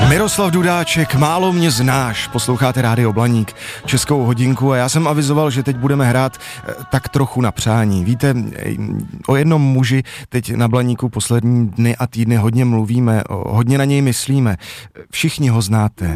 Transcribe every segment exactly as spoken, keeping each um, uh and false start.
Miroslav Dudáček, Málo mě znáš, posloucháte Rádio Blaník, Českou hodinku a já jsem avizoval, že teď budeme hrát tak trochu na přání. Víte, o jednom muži teď na Blaníku poslední dny a týdny hodně mluvíme, hodně na něj myslíme. Všichni ho znáte.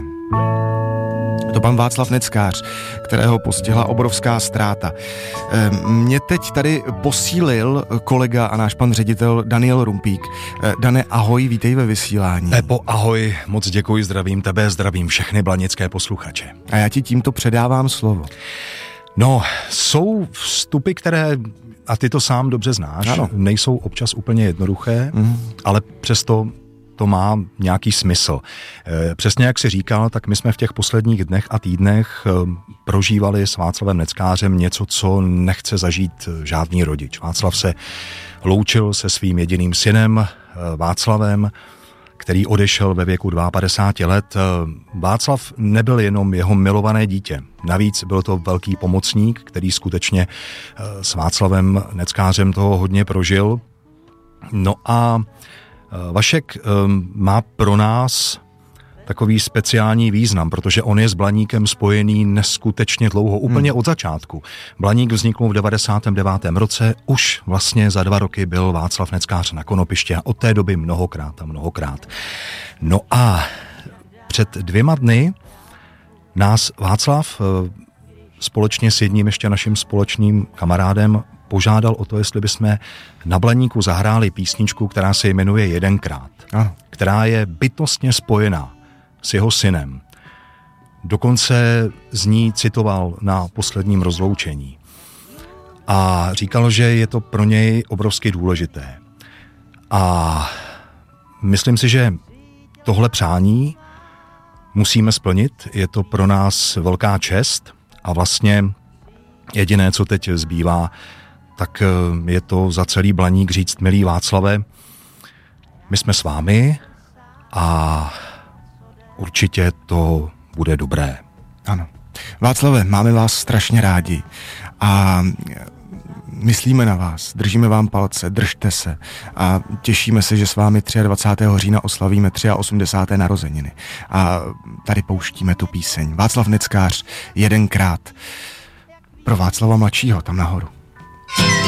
To pan Václav Neckář, kterého postihla obrovská ztráta. Mě teď tady posílil kolega a náš pan ředitel Daniel Rumpík. Dane, ahoj, vítej ve vysílání. Pepo, ahoj, moc děkuji, zdravím tebe, zdravím všechny blanické posluchače. A já ti tímto předávám slovo. No, jsou vstupy, které, a ty to sám dobře znáš, ano. Nejsou občas úplně jednoduché, mm. ale přesto to má nějaký smysl. Přesně jak jsi říkal, tak my jsme v těch posledních dnech a týdnech prožívali s Václavem Neckářem něco, co nechce zažít žádný rodič. Václav se loučil se svým jediným synem Václavem, který odešel ve věku padesát dva let. Václav nebyl jenom jeho milované dítě. Navíc byl to velký pomocník, který skutečně s Václavem Neckářem toho hodně prožil. No a Vašek má pro nás takový speciální význam, protože on je s Blaníkem spojený neskutečně dlouho, úplně hmm. od začátku. Blaník vznikl v devadesátém devátém roce, už vlastně za dva roky byl Václav Neckář na konopišti a od té doby mnohokrát a mnohokrát. No a před dvěma dny nás Václav společně s jedním ještě naším společným kamarádem požádal o to, jestli bychom na Blaníku zahráli písničku, která se jmenuje Jedenkrát, Aha. která je bytostně spojená s jeho synem. Dokonce z ní citoval na posledním rozloučení. A říkal, že je to pro něj obrovsky důležité. A myslím si, že tohle přání musíme splnit. Je to pro nás velká čest a vlastně jediné, co teď zbývá, tak je to za celý Blaník říct, milý Václave, my jsme s vámi a určitě to bude dobré. Ano. Václave, máme vás strašně rádi a myslíme na vás, držíme vám palce, držte se a těšíme se, že s vámi dvacátého třetího října oslavíme osmdesát tři narozeniny a tady pouštíme tu píseň. Václav Neckář, Jedenkrát. Pro Václava mladšího tam nahoru.